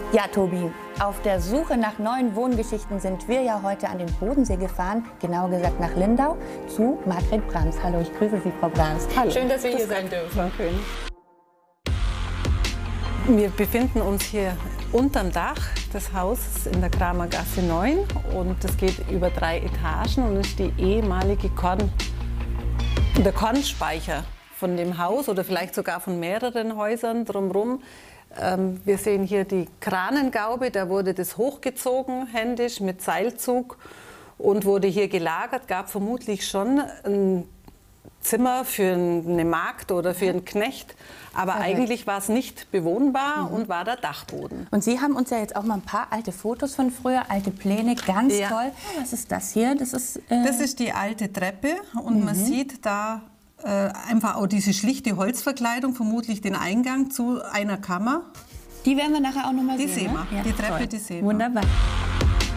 Ja, Tobi, auf der Suche nach neuen Wohngeschichten sind wir ja heute an den Bodensee gefahren, genauer gesagt nach Lindau, zu Margret Brams. Hallo, ich grüße Sie, Frau Brams. Hallo. Schön, dass wir hier sein dürfen. Wir befinden uns hier unterm Dach des Hauses in der Kramergasse 9 und es geht über 3 Etagen und ist die ehemalige der Kornspeicher von dem Haus oder vielleicht sogar von mehreren Häusern drumherum. Wir sehen hier die Kranengaube, da wurde das hochgezogen händisch mit Seilzug und wurde hier gelagert, gab vermutlich schon ein Zimmer für eine Magd oder für einen Knecht, aber eigentlich war es nicht bewohnbar und war der Dachboden. Und Sie haben uns ja jetzt auch mal ein paar alte Fotos von früher, alte Pläne, ganz toll. Was ist das hier? Das ist die alte Treppe und man sieht da einfach auch diese schlichte Holzverkleidung, vermutlich den Eingang zu einer Kammer. Die werden wir nachher auch noch mal sehen. Die sehen wir, ne? die Treppe, die sehen wir. Wunderbar.